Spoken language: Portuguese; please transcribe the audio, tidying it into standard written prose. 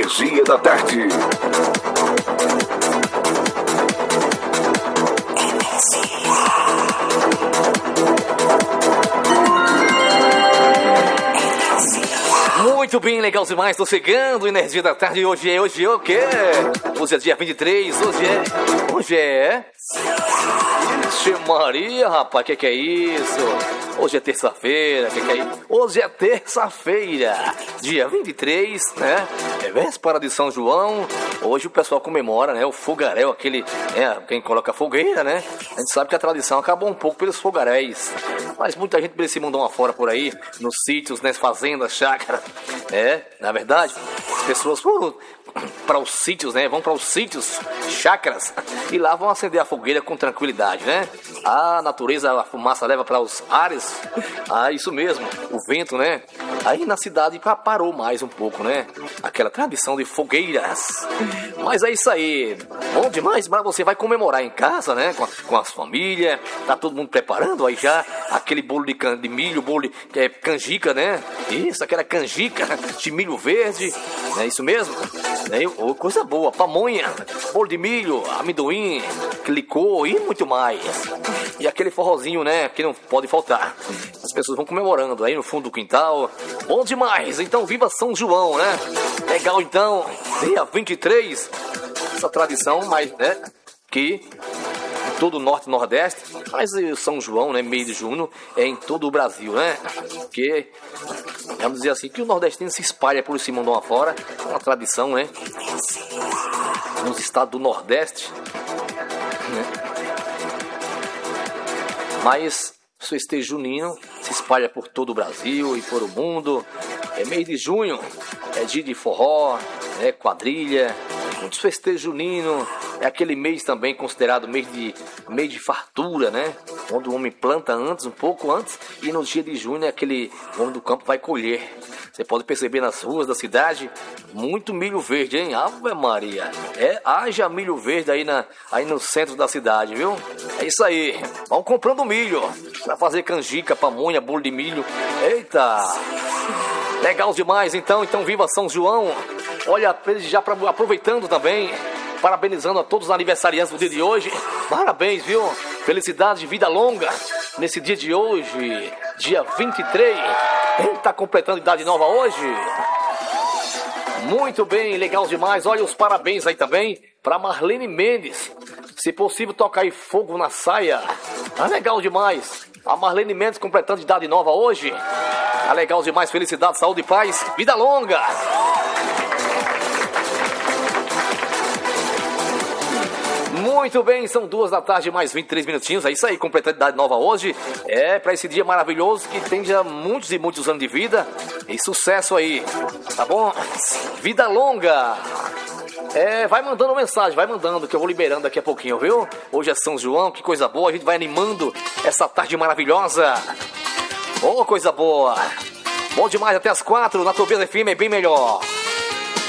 Energia da Tarde. Muito bem, legal demais, tô chegando, Energia da Tarde, hoje é o quê? Hoje é dia 23, hoje é... Ixi Maria, rapaz, que é isso? Hoje é terça-feira, que é isso? Hoje é terça-feira, dia 23, né? É véspera de São João. Hoje o pessoal comemora, né? O fogaréu, aquele, quem coloca fogueira, né? A gente sabe que a tradição acabou um pouco pelos fogaréis. Mas muita gente desse mundão afora por aí, nos sítios, nas fazendas, chácaras. Na verdade, as pessoas foram para os sítios, né? Vão para os sítios, chácaras, e lá vão acender a fogueira com tranquilidade, né? A natureza, a fumaça leva para os ares. Isso mesmo, o vento, né? Aí na cidade parou mais um pouco, né? Aquela tradição de fogueiras. Mas é isso aí. Bom demais, mas você vai comemorar em casa, né? Com as famílias. Tá todo mundo preparando aí já aquele bolo de milho, bolo que é canjica, né? Isso, aquela canjica de milho verde. Não é isso mesmo? Coisa boa, pamonha, bolo de milho, amendoim, licor e muito mais. E aquele forrozinho, né, que não pode faltar. As pessoas vão comemorando aí no fundo do quintal. Bom demais, então viva São João, né? Legal então, dia 23, essa tradição, mas, né, que em todo o norte e nordeste, mas São João, né, mês de junho, é em todo o Brasil, né? Que, vamos dizer assim, que o nordestino se espalha por esse mundo afora, é uma tradição, né? Nos estados do Nordeste, né? Mas o festejo junino se espalha por todo o Brasil e por o mundo. É mês de junho, é dia de forró, quadrilha, muitos festejos juninos. É aquele mês também considerado mês de fartura, né? Onde o homem planta antes, um pouco antes, e no dia de junho é aquele homem do campo vai colher. Você pode perceber nas ruas da cidade, muito milho verde, hein? Ave Maria! Haja milho verde aí no centro da cidade, viu? É isso aí. Vão comprando milho pra fazer canjica, pamonha, bolo de milho. Eita! Legal demais, então viva São João! Olha, já aproveitando também, parabenizando a todos os aniversariantes do dia de hoje. Parabéns, viu? Felicidade de vida longa nesse dia de hoje, dia 23. Quem tá completando idade nova hoje? Muito bem, legal demais. Olha os parabéns aí também para Marlene Mendes. Se possível, toca aí fogo na saia. Legal demais. A Marlene Mendes completando idade nova hoje. Legal demais. Felicidade, saúde e paz. Vida longa. Muito bem, são 2 da tarde, mais 23 minutinhos. É isso aí, completando idade nova hoje. Para esse dia maravilhoso que tem já muitos e muitos anos de vida. E sucesso aí, tá bom? Vida longa. Vai mandando mensagem, vai mandando, que eu vou liberando daqui a pouquinho, viu? Hoje é São João, que coisa boa. A gente vai animando essa tarde maravilhosa. Coisa boa. Bom demais, até as 4 na Tobias FM é bem melhor.